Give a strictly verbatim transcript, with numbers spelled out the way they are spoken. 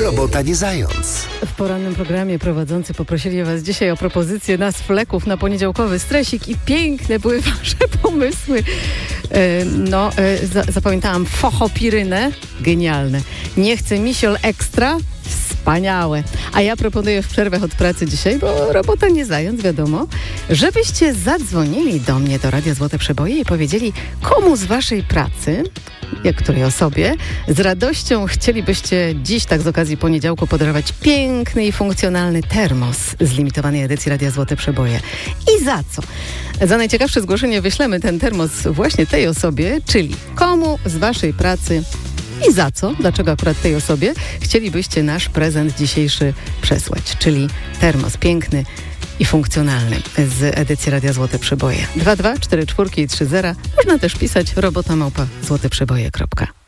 Robota nie zając. W porannym programie prowadzący poprosili was dzisiaj o propozycję nazw leków na poniedziałkowy stresik i piękne były wasze pomysły. E, no, e, za, zapamiętałam fochopirynę, genialne. Nie chcę misiol ekstra, wspaniałe. A ja proponuję w przerwach od pracy dzisiaj, bo robota nie zając, wiadomo, żebyście zadzwonili do mnie do Radia Złote Przeboje i powiedzieli, komu z waszej pracy, jak której osobie, z radością chcielibyście dziś, tak z okazji poniedziałku, podarować piękny i funkcjonalny termos z limitowanej edycji Radia Złote Przeboje. I za co? Za najciekawsze zgłoszenie wyślemy ten termos właśnie tej osobie, czyli komu z waszej pracy i za co, dlaczego akurat tej osobie chcielibyście nasz prezent dzisiejszy przesłać, czyli termos piękny i funkcjonalny z edycji Radia Złote Przeboje. dwa dwa cztery cztery i trzy zero. Można też pisać robota małpa złoteprzeboje kropka